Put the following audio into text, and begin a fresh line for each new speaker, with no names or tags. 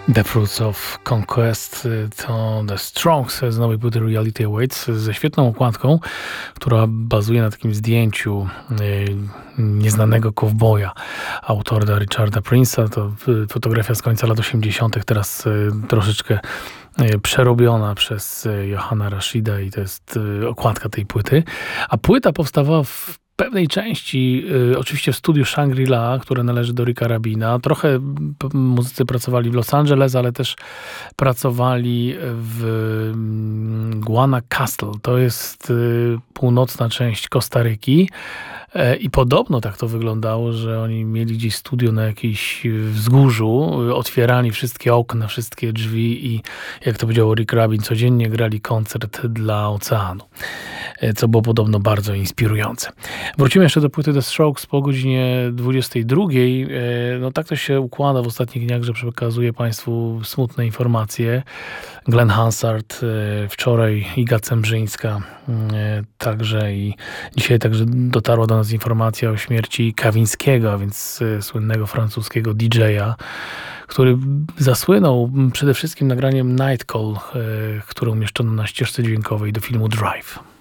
The Fruits of Conquest to The Strokes z nowej płyty Reality Awaits ze świetną okładką, która bazuje na takim zdjęciu nieznanego kowboja autora Richarda Prince'a. To fotografia z końca lat 80., teraz troszeczkę przerobiona przez Johana Rashida i to jest okładka tej płyty. A płyta powstawała w pewnej części, oczywiście w studiu Shangri-La, które należy do Ricka Rabina. Trochę muzycy pracowali w Los Angeles, ale też pracowali w Guanacaste. To jest północna część Kostaryki. I podobno tak to wyglądało, że oni mieli gdzieś studio na jakimś wzgórzu, otwierali wszystkie okna, wszystkie drzwi i jak to powiedział Rick Rubin, codziennie grali koncert dla oceanu, co było podobno bardzo inspirujące. Wrócimy jeszcze do płyty The Strokes po godzinie 22. No tak to się układa w ostatnich dniach, że przekazuję Państwu smutne informacje. Glenn Hansard, wczoraj Iga Cembrzyńska, także i dzisiaj także dotarła do nas informacja o śmierci Kawińskiego, a więc słynnego francuskiego DJ-a, który zasłynął przede wszystkim nagraniem Night Call, które umieszczono na ścieżce dźwiękowej do filmu Drive.